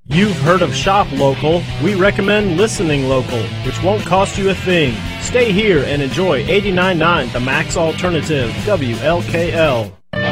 You've heard of Shop Local. We recommend listening local, which won't cost you a thing. Stay here and enjoy 89.9 The Max Alternative, WLKL.